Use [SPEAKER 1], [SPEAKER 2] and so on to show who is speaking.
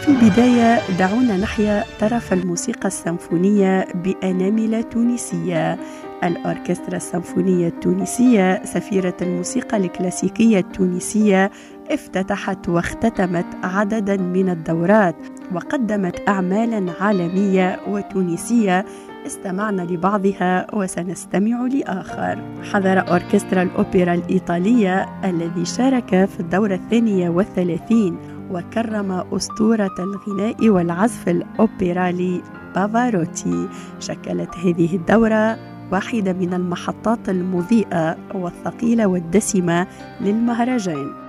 [SPEAKER 1] في البداية دعونا نحيا طرف الموسيقى السيمفونية بأنامل تونسية. الأوركسترا السيمفونية التونسية سفيرة الموسيقى الكلاسيكية التونسية افتتحت واختتمت عددا من الدورات وقدمت أعمالا عالمية وتونسية استمعنا لبعضها وسنستمع لآخر. حضر أوركسترا الأوبرا الإيطالية الذي شارك في الدورة 32 وكرم أسطورة الغناء والعزف الأوبرالي بافاروتي. شكلت هذه الدورة واحدة من المحطات المضيئة والثقيلة والدسمة للمهرجان.